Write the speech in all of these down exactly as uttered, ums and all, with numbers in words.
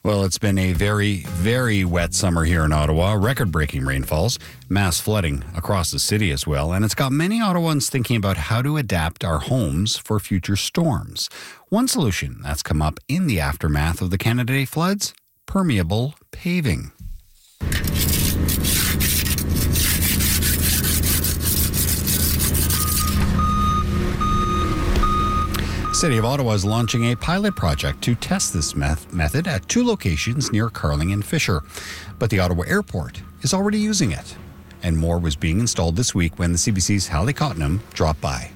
Well, it's been a very, very wet summer here in Ottawa. Record-breaking rainfalls, mass flooding across the city as well. And it's got many Ottawans thinking about how to adapt our homes for future storms. One solution that's come up in the aftermath of the Canada Day floods, permeable paving. City of Ottawa is launching a pilot project to test this meth- method at two locations near Carling and Fisher. But the Ottawa Airport is already using it. And more was being installed this week when the C B C's Hallie Cottenham dropped by.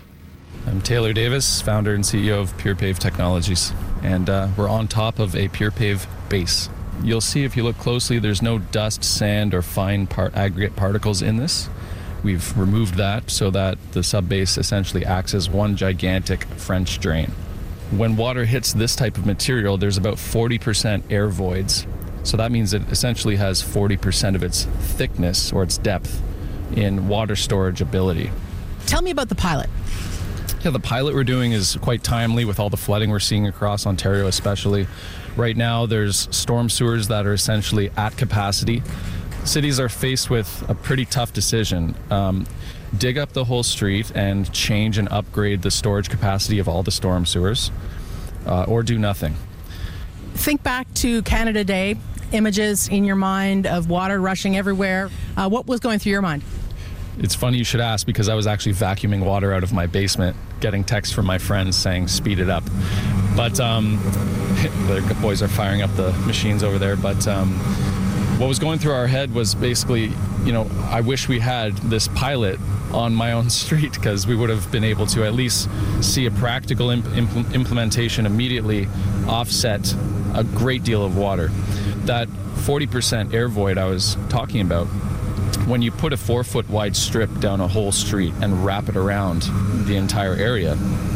I'm Taylor Davis, founder and C E O of PurePave Technologies. And uh, we're on top of a PurePave base. You'll see if you look closely, there's no dust, sand, or fine part- aggregate particles in this. We've removed that so that the subbase essentially acts as one gigantic French drain. When water hits this type of material, there's about forty percent air voids. So that means it essentially has forty percent of its thickness or its depth in water storage ability. Tell me about the pilot. Yeah, the pilot we're doing is quite timely with all the flooding we're seeing across Ontario especially. Right now there's storm sewers that are essentially at capacity. Cities are faced with a pretty tough decision. Um, dig up the whole street and change and upgrade the storage capacity of all the storm sewers, uh, or do nothing. Think back to Canada Day, images in your mind of water rushing everywhere. Uh, what was going through your mind? It's funny you should ask because I was actually vacuuming water out of my basement, getting texts from my friends saying, speed it up. But um, the boys are firing up the machines over there, but um, what was going through our head was basically, you know, I wish we had this pilot on my own street because we would have been able to at least see a practical imp- impl- implementation immediately offset a great deal of water. That forty percent air void I was talking about, when you put a four foot wide strip down a whole street and wrap it around the entire area,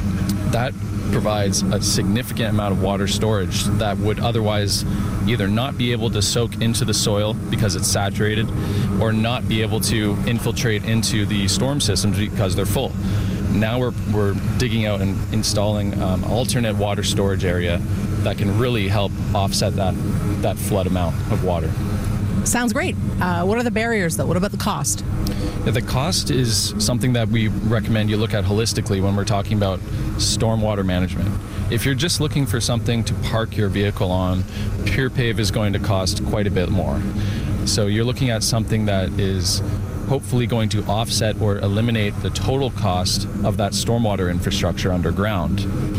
that provides a significant amount of water storage that would otherwise either not be able to soak into the soil because it's saturated or not be able to infiltrate into the storm systems because they're full. Now we're, we're digging out and installing um, alternate water storage area that can really help offset that, that flood amount of water. Sounds great. Uh, what are the barriers, though? What about the cost? Yeah, the cost is something that we recommend you look at holistically when we're talking about stormwater management. If you're just looking for something to park your vehicle on, PurePave is going to cost quite a bit more. So you're looking at something that is hopefully going to offset or eliminate the total cost of that stormwater infrastructure underground.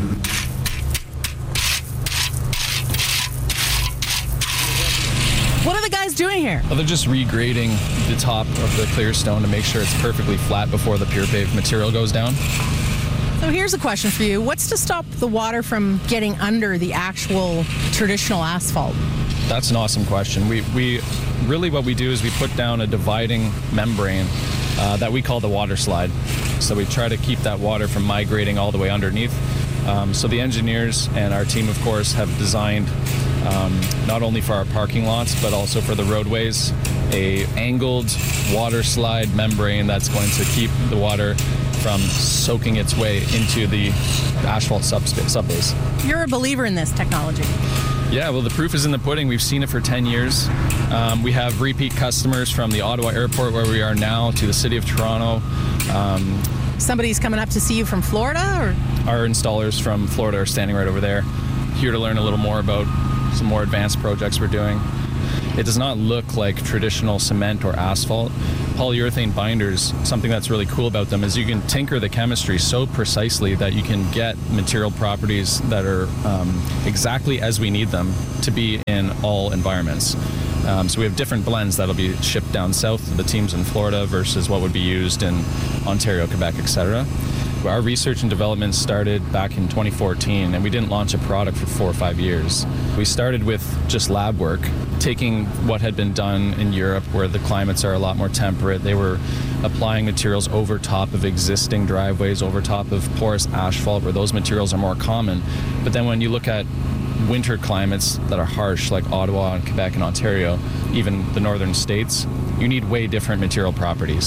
What are the guys doing here? Well, they're just regrading the top of the clear stone to make sure it's perfectly flat before the PurePave material goes down. So here's a question for you. What's to stop the water from getting under the actual traditional asphalt? That's an awesome question. We, we really what we do is we put down a dividing membrane uh, that we call the water slide. So we try to keep that water from migrating all the way underneath. Um, so the engineers and our team, of course, have designed Um, not only for our parking lots, but also for the roadways, a angled water slide membrane that's going to keep the water from soaking its way into the asphalt subspa- subbase. You're a believer in this technology. Yeah, well, the proof is in the pudding. We've seen it for ten years. Um, we have repeat customers from the Ottawa Airport, where we are now, to the City of Toronto. Um, Somebody's coming up to see you from Florida? Or our installers from Florida are standing right over there, here to learn a little more about some more advanced projects we're doing. It does not look like traditional cement or asphalt. Polyurethane binders, something that's really cool about them is you can tinker the chemistry so precisely that you can get material properties that are um, exactly as we need them to be in all environments. Um, so we have different blends that'll be shipped down south to the teams in Florida versus what would be used in Ontario, Quebec, et cetera. Our research and development started back in twenty fourteen, and we didn't launch a product for four or five years. We started with just lab work, taking what had been done in Europe where the climates are a lot more temperate. They were applying materials over top of existing driveways, over top of porous asphalt where those materials are more common. But then when you look at winter climates that are harsh, like Ottawa and Quebec and Ontario, even the northern states, you need way different material properties.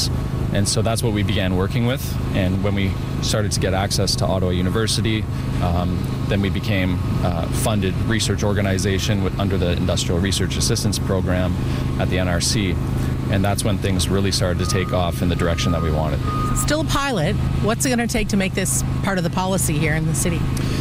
And so that's what we began working with. And when we started to get access to Ottawa University, um, then we became a funded research organization with, under the Industrial Research Assistance Program at the N R C. And that's when things really started to take off in the direction that we wanted. Still a pilot. What's it going to take to make this part of the policy here in the city?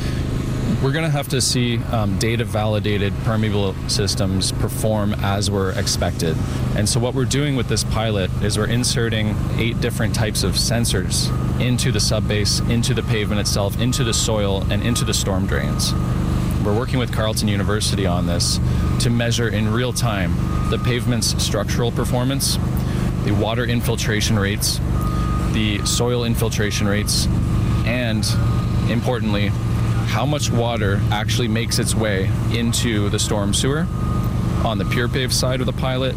We're going to have to see um, data-validated permeable systems perform as we're expected. And so what we're doing with this pilot is we're inserting eight different types of sensors into the subbase, into the pavement itself, into the soil, and into the storm drains. We're working with Carleton University on this to measure in real time the pavement's structural performance, the water infiltration rates, the soil infiltration rates, and importantly, how much water actually makes its way into the storm sewer on the pure pave side of the pilot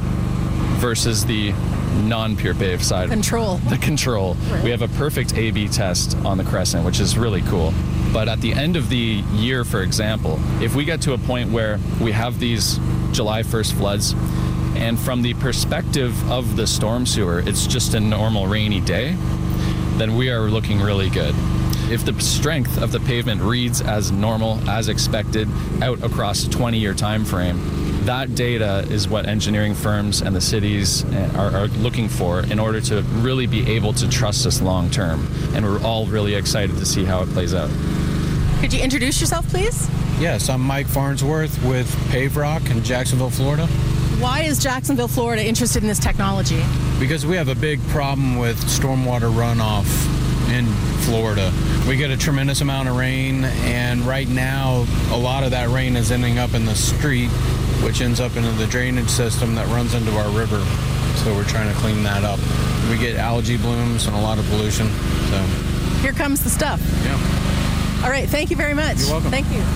versus the non-pure pave side. Control. The control. Right. We have a perfect A B test on the Crescent, which is really cool. But at the end of the year, for example, if we get to a point where we have these July first floods, and from the perspective of the storm sewer, it's just a normal rainy day, then we are looking really good. If the strength of the pavement reads as normal, as expected, out across a twenty-year time frame, that data is what engineering firms and the cities are, are looking for in order to really be able to trust us long term. And we're all really excited to see how it plays out. Could you introduce yourself, please? Yes, I'm Mike Farnsworth with Pave Rock in Jacksonville, Florida. Why is Jacksonville, Florida interested in this technology? Because we have a big problem with stormwater runoff in Florida. We get a tremendous amount of rain, and right now a lot of that rain is ending up in the street, which ends up into the drainage system that runs into our river. So we're trying to clean that up. We get algae blooms and a lot of pollution. So here comes the stuff. Yeah. All right, thank you very much. You're welcome. Thank you.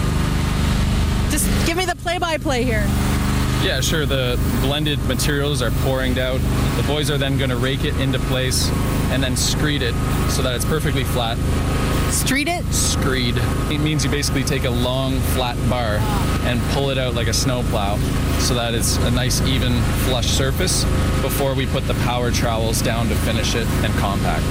Just give me the play-by-play here. Yeah, sure. The blended materials are pouring out. The boys are then going to rake it into place and then screed it so that it's perfectly flat. Street it? Screed. It means you basically take a long, flat bar and pull it out like a snowplow so that it's a nice, even, flush surface before we put the power trowels down to finish it and compact.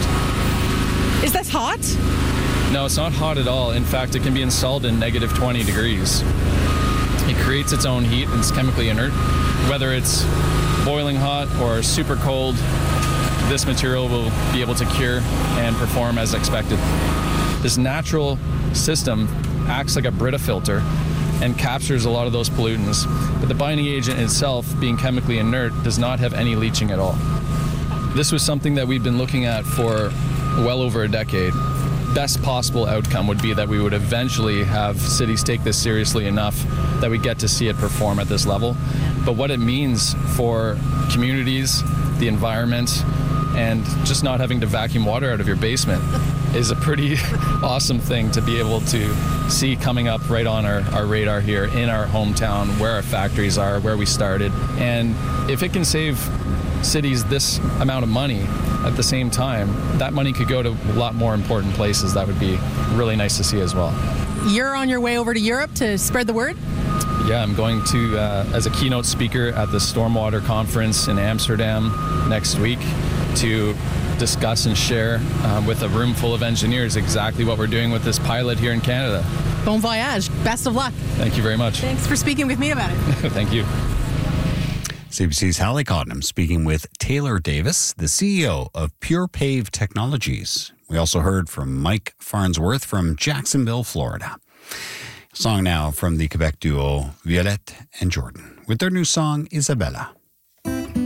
Is this hot? No, it's not hot at all. In fact, it can be installed in negative twenty degrees. It creates its own heat and it's chemically inert. Whether it's boiling hot or super cold, this material will be able to cure and perform as expected. This natural system acts like a Brita filter and captures a lot of those pollutants, but the binding agent itself, being chemically inert, does not have any leaching at all. This was something that we've been looking at for well over a decade. Best possible outcome would be that we would eventually have cities take this seriously enough that we get to see it perform at this level. But what it means for communities, the environment, and just not having to vacuum water out of your basement is a pretty awesome thing to be able to see coming up right on our, our radar here in our hometown, where our factories are, where we started. And if it can save cities this amount of money at the same time, that money could go to a lot more important places. That would be really nice to see as well. You're on your way over to Europe to spread the word? Yeah, I'm going to, uh, as a keynote speaker at the Stormwater Conference in Amsterdam next week to discuss and share uh, with a room full of engineers exactly what we're doing with this pilot here in Canada. Bon voyage. Best of luck. Thank you very much. Thanks for speaking with me about it. Thank you. C B C's Hallie Cottenham speaking with Taylor Davis, the C E O of Pure Pave Technologies. We also heard from Mike Farnsworth from Jacksonville, Florida. Song now from the Quebec duo Violette and Jordan with their new song, Isabella.